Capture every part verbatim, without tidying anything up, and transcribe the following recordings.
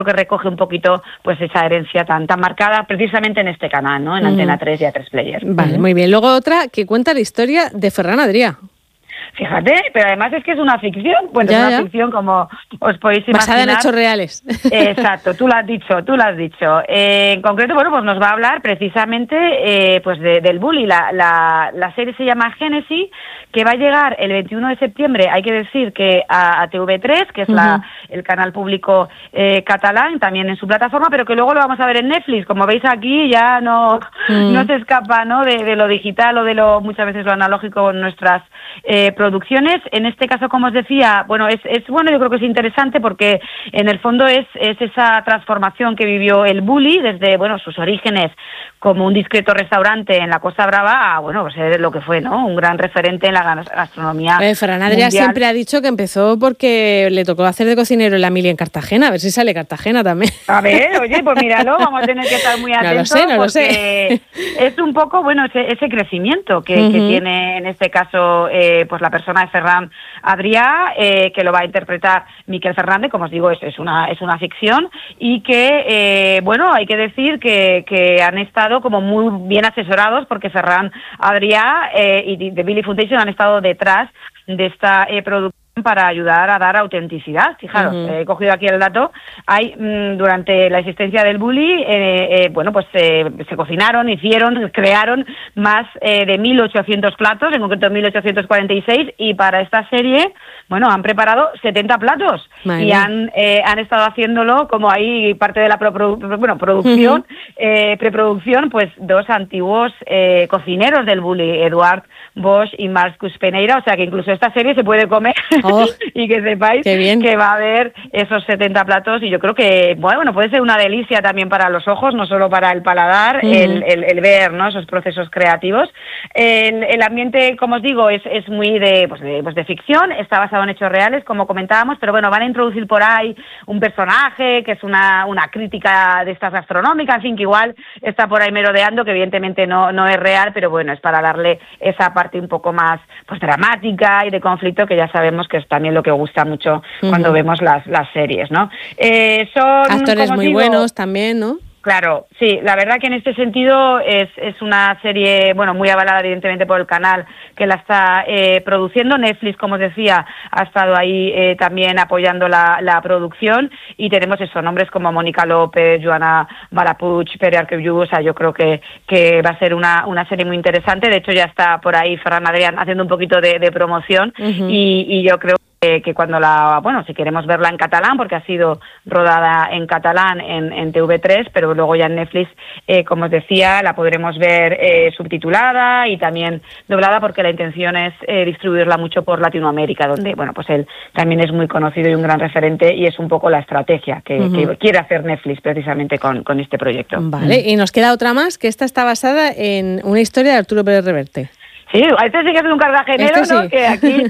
que recoge un poquito pues esa herencia tan tan marcada precisamente en este canal, ¿no? En uh-huh. Antena tres y A tres Player. Vale, uh-huh. muy bien. Luego otra que cuenta la historia de Ferran Adrià. Fíjate, pero además es que es una ficción, bueno, ya, es una ya. ficción como os podéis imaginar. Basada en hechos reales. Exacto, tú lo has dicho, tú lo has dicho. Eh, en concreto, bueno, pues nos va a hablar precisamente eh, pues de, del bully. La, la, la serie se llama Génesis, que va a llegar el veintiuno de septiembre, hay que decir que a, a T V tres, que es uh-huh. la, el canal público eh, catalán, también en su plataforma, pero que luego lo vamos a ver en Netflix. Como veis aquí ya no, uh-huh. no se escapa, ¿no? De, de lo digital o de lo muchas veces lo analógico en nuestras eh, producciones. En este caso, como os decía, bueno, es, es bueno, yo creo que es interesante porque en el fondo es, es esa transformación que vivió el bully desde, bueno, sus orígenes como un discreto restaurante en la Costa Brava a, bueno, pues es lo que fue, ¿no? Un gran referente en la gastronomía eh, Ferran Adrià siempre ha dicho que empezó porque le tocó hacer de cocinero en la Mili en Cartagena, a ver si sale Cartagena también. A ver, oye, pues míralo, vamos a tener que estar muy atentos. No lo sé, no lo sé. Es un poco, bueno, ese, ese crecimiento que, uh-huh. que tiene en este caso eh, pues la persona de Ferran Adrià, eh, que lo va a interpretar Miquel Fernández, como os digo, es, es una es una ficción y que, eh, bueno, hay que decir que, que han estado como muy bien asesorados porque Ferran Adrià eh, y The Billy Foundation han estado detrás de esta eh, producción para ayudar a dar autenticidad. Fijaros, uh-huh. he cogido aquí el dato. Hay mmm, durante la existencia del bully, eh, eh, bueno, pues eh, se cocinaron, hicieron, crearon más eh, de mil ochocientos platos, en concreto mil ochocientos cuarenta y seis, y para esta serie, bueno, han preparado setenta platos. Madre. Y han eh, han estado haciéndolo como ahí parte de la pro, pro, bueno, producción, uh-huh. eh, preproducción, pues dos antiguos eh, cocineros del bully, Eduard Bosch y Marcus Peneira, o sea que incluso esta serie se puede comer. Oh, y que sepáis que va a haber esos setenta platos y yo creo que, bueno, puede ser una delicia también para los ojos, no solo para el paladar, uh-huh. el, el, el ver, ¿no?, esos procesos creativos. El, el ambiente, como os digo, es, es muy de, pues de, pues de ficción, está basado en hechos reales, como comentábamos, pero bueno, van a introducir por ahí un personaje que es una, una crítica de estas gastronómicas, en fin, que igual está por ahí merodeando, que evidentemente no, no es real, pero bueno, es para darle esa parte un poco más pues dramática y de conflicto que ya sabemos que es también lo que gusta mucho uh-huh. cuando vemos las, las series, ¿no? Eh, son actores muy digo, buenos también, ¿no? Claro, sí, la verdad que en este sentido es, es una serie, bueno, muy avalada evidentemente por el canal que la está eh, produciendo. Netflix, como os decía, ha estado ahí eh, también apoyando la, la producción y tenemos esos nombres como Mónica López, Joana Barapuch, Pere Arqueviu, o sea, yo creo que, que va a ser una, una serie muy interesante. De hecho, ya está por ahí Ferran Adrià haciendo un poquito de, de promoción uh-huh. y, y yo creo Eh, que cuando la, bueno, si queremos verla en catalán, porque ha sido rodada en catalán en, en T V tres, pero luego ya en Netflix, eh, como os decía, la podremos ver eh, subtitulada y también doblada, porque la intención es eh, distribuirla mucho por Latinoamérica, donde, bueno, pues él también es muy conocido y un gran referente, y es un poco la estrategia que, uh-huh. que quiere hacer Netflix precisamente con, con este proyecto. Vale, y nos queda otra más, que esta está basada en una historia de Arturo Pérez Reverte. Sí, este sí que es un cartagenero, este ¿no? Sí. Que aquí,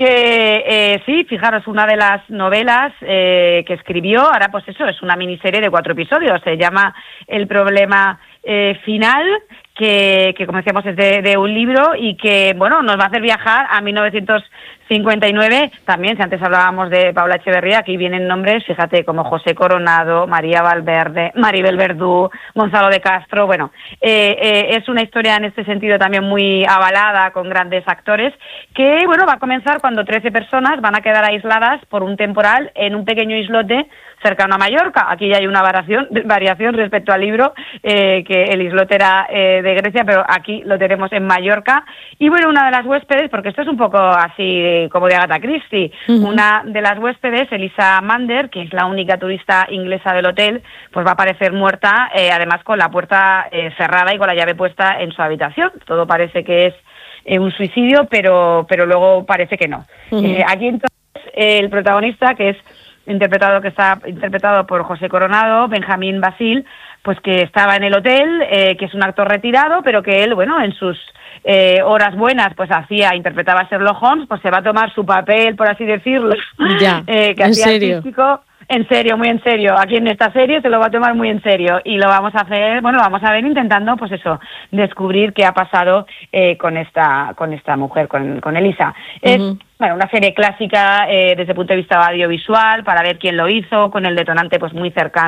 que eh, sí, fijaros, una de las novelas eh, que escribió, ahora pues eso, es una miniserie de cuatro episodios, se llama El problema eh, final, que, que como decíamos es de, de un libro y que, bueno, nos va a hacer viajar a mil novecientos cincuenta y nueve, también, si antes hablábamos de Paula Echeverría, aquí vienen nombres, fíjate, como José Coronado, María Valverde, Maribel Verdú, Gonzalo de Castro, bueno, eh, eh, es una historia en este sentido también muy avalada, con grandes actores, que, bueno, va a comenzar cuando trece personas van a quedar aisladas por un temporal en un pequeño islote cercano a Mallorca. Aquí ya hay una variación, variación respecto al libro, eh, que el islote era eh, de Grecia, pero aquí lo tenemos en Mallorca. Y bueno, una de las huéspedes, porque esto es un poco así como de Agatha Christie, uh-huh. una de las huéspedes, Elisa Mander, que es la única turista inglesa del hotel, pues va a aparecer muerta, eh, además con la puerta eh, cerrada y con la llave puesta en su habitación. Todo parece que es eh, un suicidio, pero, pero luego parece que no. Uh-huh. Eh, aquí entonces eh, el protagonista, que es interpretado que está interpretado por José Coronado, Benjamín Basil, pues que estaba en el hotel, eh, que es un actor retirado, pero que él, bueno, en sus eh, horas buenas, pues hacía, interpretaba a Sherlock Holmes, pues se va a tomar su papel, por así decirlo, ya, eh, que ¿en hacía serio? artístico. En serio, muy en serio. Aquí en esta serie se lo va a tomar muy en serio y lo vamos a hacer, bueno, lo vamos a ver intentando, pues eso, descubrir qué ha pasado eh, con esta con esta mujer, con, con Elisa. Es uh-huh. bueno, una serie clásica eh, desde el punto de vista audiovisual para ver quién lo hizo, con el detonante pues muy cercano